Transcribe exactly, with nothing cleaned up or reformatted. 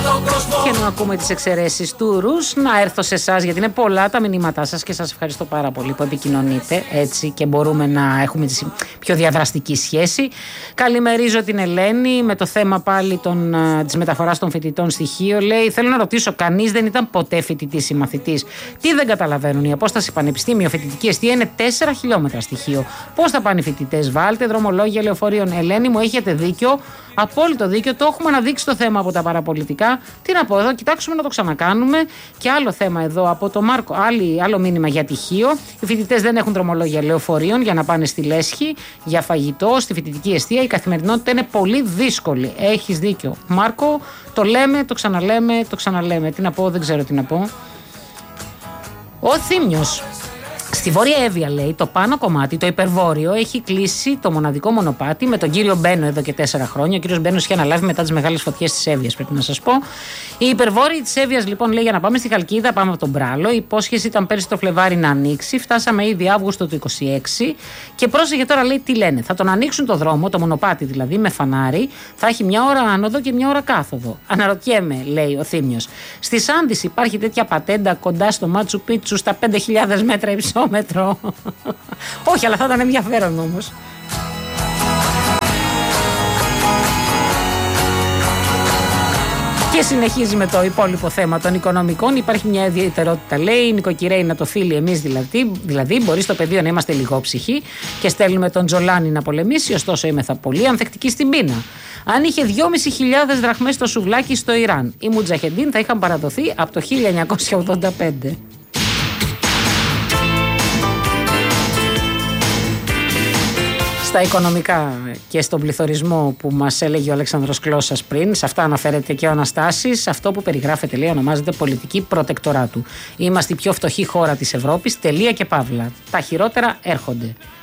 Και να ακούμε τις εξαιρέσεις του Ρους, να έρθω σε εσάς γιατί είναι πολλά τα μηνύματά σας και σας ευχαριστώ πάρα πολύ που επικοινωνείτε έτσι και μπορούμε να έχουμε τη πιο διαδραστική σχέση. Καλημερίζω την Ελένη με το θέμα πάλι των, της μεταφοράς των φοιτητών στοιχείο. Λέει: θέλω να ρωτήσω, κανείς δεν ήταν ποτέ φοιτητής ή μαθητής? Τι δεν καταλαβαίνουν? Η απόσταση πανεπιστήμιο φοιτητική εστία είναι τέσσερα χιλιόμετρα στοιχείο. Πώς θα πάνε οι φοιτητές? Βάλτε δρομολόγια λεωφορείων. Ελένη μου, έχετε δίκιο. Απόλυτο δίκιο. Το έχουμε αναδείξει το θέμα από τα παραπολιτικά. Τι να πω εδώ, κοιτάξουμε να το ξανακάνουμε. Και άλλο θέμα εδώ από το Μάρκο. Άλλη, άλλο μήνυμα για τυχείο. Οι φοιτητές δεν έχουν δρομολόγια λεωφορείων για να πάνε στη λέσχη, για φαγητό, στη φοιτητική εστία. Η καθημερινότητα είναι πολύ δύσκολη. Έχεις δίκιο, Μάρκο. Το λέμε, το ξαναλέμε, το ξαναλέμε. Τι να πω, δεν ξέρω τι να πω. Ο Θήμιος. Στη Βόρεια Εύβοια, λέει, το πάνω κομμάτι, το υπερβόρειο, έχει κλείσει το μοναδικό μονοπάτι με τον κύριο Μπένο εδώ και τέσσερα χρόνια. Ο κύριος Μπένος είχε αναλάβει μετά τις μεγάλες φωτιές της Εύβοιας, πρέπει να σας πω. Οι υπερβόρειοι της Εύβοιας, λοιπόν, λέει, για να πάμε στη Χαλκίδα, πάμε από τον Μπράλο. Η υπόσχεση ήταν πέρσι το Φλεβάρι να ανοίξει. Φτάσαμε ήδη Αύγουστο του είκοσι έξι. Και πρόσεχε τώρα, λέει, τι λένε. Θα τον ανοίξουν το δρόμο, το μονοπάτι δηλαδή, με φανάρι. Θα έχει μια ώρα άνοδο και μια ώρα κάθοδο. Αναρωτιέμαι, λέει ο Θήμιος. Στη Σάντις υπάρχει τέτοια πατέντα κοντά στο Μάτσου Πίτσου στα πέντε χιλιάδες μέτρα υψόμετρο? Όχι, αλλά θα ήταν ενδιαφέρον όμως. Και συνεχίζει με το υπόλοιπο θέμα των οικονομικών. Υπάρχει μια ιδιαιτερότητα, λέει, η νοικοκυρέοι να το φίλοι εμείς δηλαδή. Δηλαδή, μπορεί στο πεδίο να είμαστε λιγόψυχοι και στέλνουμε τον Τζολάνι να πολεμήσει, ωστόσο είμεθα πολύ ανθεκτικοί στην πείνα. Αν είχε δυόμισι χιλιάδες δραχμές στο σουβλάκι στο Ιράν, οι Μουτζαχεντίν θα είχαν παραδοθεί από το χίλια εννιακόσια ογδόντα πέντε. Στα οικονομικά και στον πληθωρισμό που μας έλεγε ο Αλέξανδρος Κλώσσας πριν, σε αυτά αναφέρεται και ο Αναστάσης. Αυτό που περιγράφεται, λέει, ονομάζεται πολιτική προτεκτοράτου. Είμαστε η πιο φτωχή χώρα της Ευρώπης, τελεία και παύλα. Τα χειρότερα έρχονται.